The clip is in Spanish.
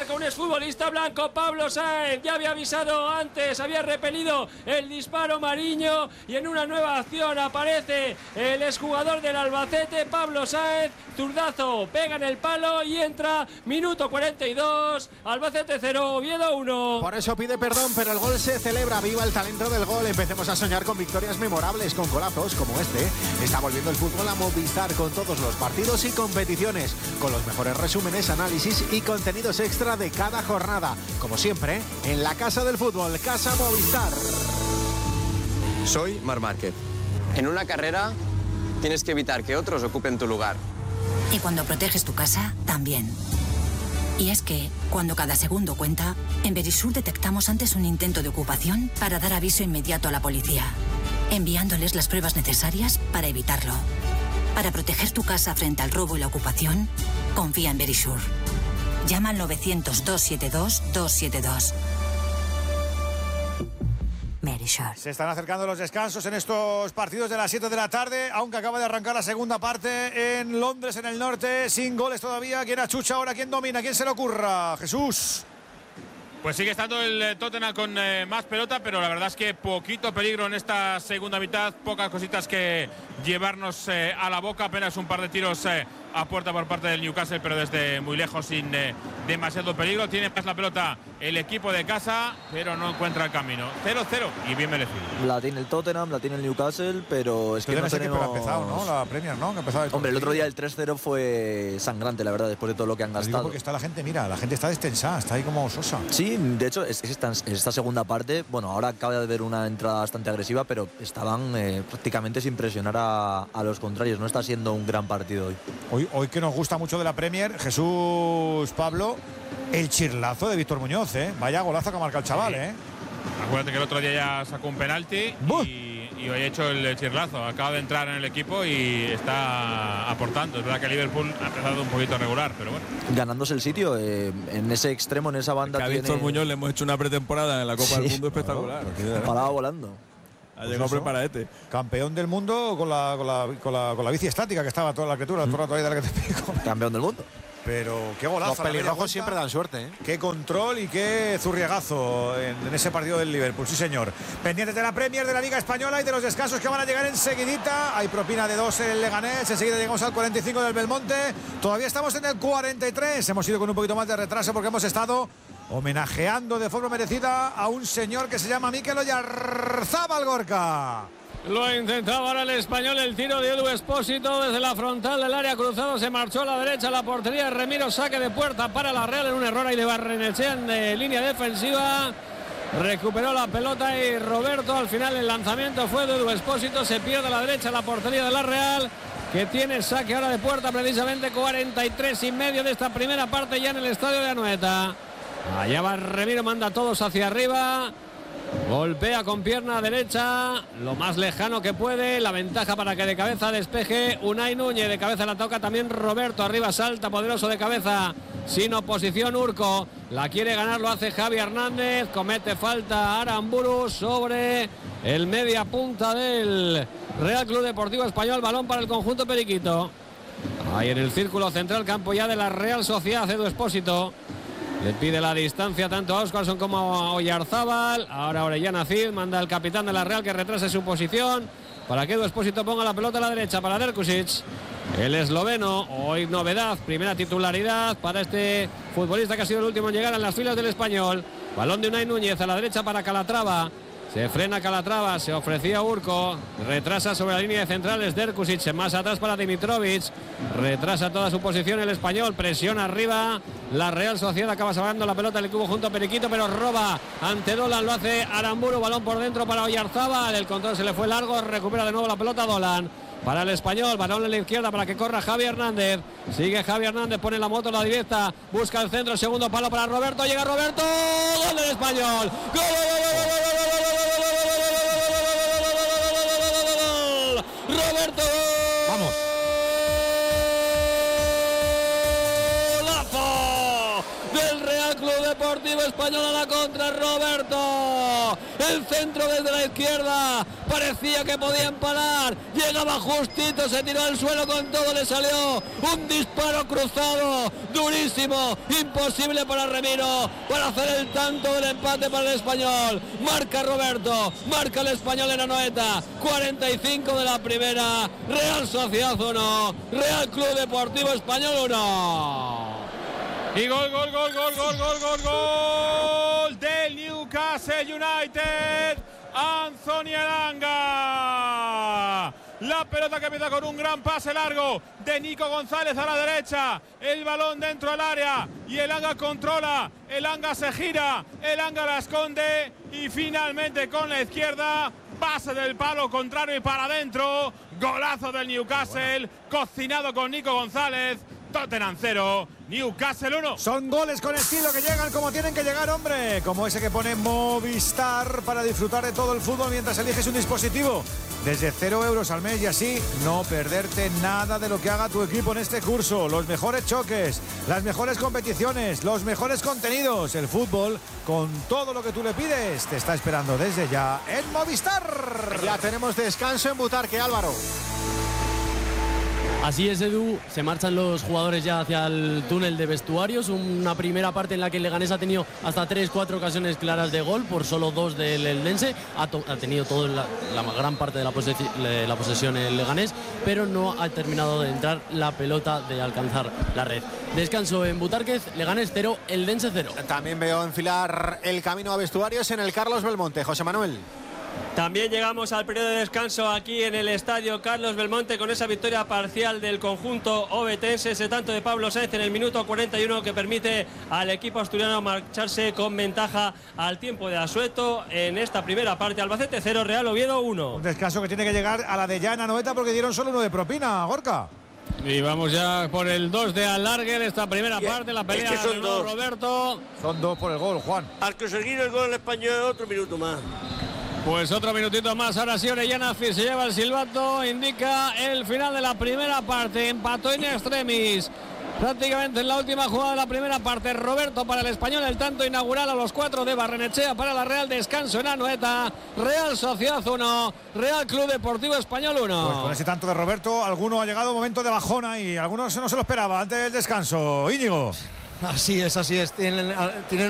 marca un exfutbolista blanco, Pablo Sáenz. Ya había avisado antes, había repelido el disparo Mariño y en una nueva acción aparece el exjugador del Albacete, Pablo Sáenz. Zurdazo, pega en el palo y entra. Minuto 42, Albacete 0, Oviedo 1. Por eso pide perdón, pero el gol se celebra. Viva el talento del gol. Empecemos a soñar con victorias memorables, con golazos como este. Está volviendo el fútbol a Movistar con todos los partidos y competiciones, con los mejores resúmenes, análisis y contenidos extra de cada jornada. Como siempre, en la casa del fútbol, Casa Movistar. Soy Marc Márquez. En una carrera tienes que evitar que otros ocupen tu lugar. Y cuando proteges tu casa, también. Y es que, cuando cada segundo cuenta, en Verisur detectamos antes un intento de ocupación para dar aviso inmediato a la policía, enviándoles las pruebas necesarias para evitarlo. Para proteger tu casa frente al robo y la ocupación, confía en Verisur. Llama al 900-272-272. Verisur. Se están acercando los descansos en estos partidos de las 7 de la tarde, aunque acaba de arrancar la segunda parte en Londres, en el norte, sin goles todavía. ¿Quién achucha ahora? ¿Quién domina? ¿Quién se le ocurra? Jesús. Pues sigue estando el Tottenham con más pelota, pero la verdad es que poquito peligro en esta segunda mitad, pocas cositas que llevarnos a la boca, apenas un par de tiros a puerta por parte del Newcastle, pero desde muy lejos, sin demasiado peligro. Tiene más la pelota el equipo de casa, pero no encuentra el camino. 0-0 y bien merecido. La tiene el Tottenham, la tiene el Newcastle, pero es que no tenemos... ha empezado, ¿no? La Premier, ¿no? Hombre, el otro día el 3-0 fue sangrante, la verdad, después de todo lo que han gastado. Porque está la gente, mira, la gente está destensada, está ahí como sosa. Sí, de hecho, esta segunda parte, bueno, ahora acaba de haber una entrada bastante agresiva, pero estaban prácticamente sin presionar a los contrarios. No está siendo un gran partido hoy. Hoy que nos gusta mucho de la Premier, Jesús, Pablo, el chirlazo de Víctor Muñoz, ¿eh? Vaya golazo que marca el chaval, ¿eh? Acuérdate que el otro día ya sacó un penalti y hoy ha hecho el chirlazo. Acaba de entrar en el equipo y está aportando. Es verdad que Liverpool ha empezado un poquito regular, pero bueno. Ganándose el sitio en ese extremo, en esa banda. A Víctor Muñoz le hemos hecho una pretemporada en la Copa del Mundo espectacular. Paraba volando. Ha llegado preparadete. Campeón del mundo con la bici estática que estaba toda la criatura, todo el rato ahí de la que te pico. Campeón del mundo. Pero qué golazo. Los pelirrojos siempre dan suerte, ¿eh? Qué control y qué zurriagazo en ese partido del Liverpool, sí señor. Pendientes de la Premier, de la Liga Española y de los descansos que van a llegar enseguidita. Hay propina de 2 en el Leganés, enseguida llegamos al 45 del Belmonte. Todavía estamos en el 43. Hemos ido con un poquito más de retraso porque hemos estado homenajeando de forma merecida a un señor que se llama Mikel Oyarzábal, Gorka. Lo intentaba ahora el español, el tiro de Edu Expósito desde la frontal del área cruzado, se marchó a la derecha, la portería de Remiro, saque de puerta para la Real en un error ahí de Barrenechea en línea defensiva. Recuperó la pelota y Roberto, al final el lanzamiento fue de Edu Expósito, se pierde a la derecha la portería de la Real, que tiene saque ahora de puerta, precisamente 43,5 de esta primera parte ya en el estadio de Anoeta. Allá va Remiro, manda a todos hacia arriba. Golpea con pierna derecha, lo más lejano que puede. La ventaja para que de cabeza despeje Unai Núñez. De cabeza la toca también Roberto. Arriba salta poderoso de cabeza. Sin oposición Urco. La quiere ganar, lo hace Javi Hernández. Comete falta Aramburu sobre el media punta del Real Club Deportivo Español. Balón para el conjunto periquito. Ahí en el círculo central, campo ya de la Real Sociedad. Edu Expósito le pide la distancia tanto a Óscarson como a Oyarzábal. Ahora Orellana Cid manda al capitán de la Real que retrase su posición para que Edu Expósito ponga la pelota a la derecha para Derkusic. El esloveno, hoy novedad, primera titularidad para este futbolista que ha sido el último en llegar en las filas del Español. Balón de Unai Núñez a la derecha para Calatrava. Se frena Calatrava, se ofrecía Urco, retrasa sobre la línea de centrales Derkusic, más atrás para Dimitrovic, retrasa toda su posición el español, presiona arriba, la Real Sociedad acaba salvando la pelota del cubo junto a Periquito, pero roba ante Dolan, lo hace Aramburu, balón por dentro para Oyarzábal, el control se le fue largo, recupera de nuevo la pelota Dolan. Para el español, balón en la izquierda para que corra Javi Hernández. Sigue Javi Hernández, pone la moto a la directa, busca el centro, segundo palo para Roberto, llega Roberto, gol del español. ¡Gol! Roberto, vamos. Golazo del Real Real Club Deportivo Español a la contra. Roberto, el centro desde la izquierda, parecía que podía empalar, llegaba justito, se tiró al suelo con todo, le salió un disparo cruzado, durísimo, imposible para Remiro, para hacer el tanto del empate para el Español. Marca Roberto, marca el Español en Anoeta, 45 de la primera. Real Sociedad 1, Real Club Deportivo Español 1. Y gol del Newcastle United, Anthony Elanga. La pelota que empieza con un gran pase largo de Nico González a la derecha. El balón dentro del área y Elanga controla. Elanga se gira, Elanga la esconde y finalmente con la izquierda, pase del palo contrario y para adentro. Golazo del Newcastle, cocinado con Nico González. Tottenham 0, Newcastle 1. Son goles con estilo que llegan como tienen que llegar, hombre. Como ese que pone Movistar para disfrutar de todo el fútbol mientras eliges un dispositivo. Desde 0 euros al mes y así no perderte nada de lo que haga tu equipo en este curso. Los mejores choques, las mejores competiciones, los mejores contenidos. El fútbol, con todo lo que tú le pides, te está esperando desde ya en Movistar. Ya tenemos descanso en Butarque, Álvaro. Así es, Edu, se marchan los jugadores ya hacia el túnel de vestuarios, una primera parte en la que el Leganés ha tenido hasta 3-4 ocasiones claras de gol, por solo 2 del Eldense, ha tenido toda la gran parte de la posesión el Leganés, pero no ha terminado de entrar la pelota, de alcanzar la red. Descanso en Butárquez, Leganés 0, Eldense 0. También veo enfilar el camino a vestuarios en el Carlos Belmonte, José Manuel. También llegamos al periodo de descanso aquí en el estadio Carlos Belmonte con esa victoria parcial del conjunto obetense, ese tanto de Pablo Sáenz en el minuto 41 que permite al equipo asturiano marcharse con ventaja al tiempo de asueto en esta primera parte. Albacete 0, Real Oviedo 1. Un descanso que tiene que llegar a la de ya en Anoeta porque dieron solo 1 de propina, Gorka. Y vamos ya por el 2 de alargue en esta primera parte, la pelea es que son dos. Roberto. Son 2 por el gol, Juan. Al conseguir el gol el Español, otro minuto más. Pues otro minutito más, ahora sí Orellana se lleva el silbato, indica el final de la primera parte, empató in extremis. Prácticamente en la última jugada de la primera parte, Roberto para el Español, el tanto inaugural a los 4 de Barrenechea para la Real, descanso en Anoeta, Real Sociedad 1, Real Club Deportivo Español 1. Pues con ese tanto de Roberto, alguno ha llegado momento de bajona y algunos no se lo esperaba antes del descanso. Íñigo. Así es, tienen